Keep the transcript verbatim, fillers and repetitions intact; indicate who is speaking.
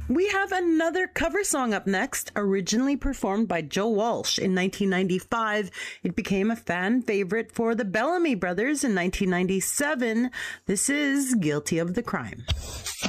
Speaker 1: We have another cover song up next, originally performed by Joe Walsh in nineteen ninety-five. It became a fan favorite for the Bellamy Brothers in nineteen ninety-seven. This is Guilty of the Crime.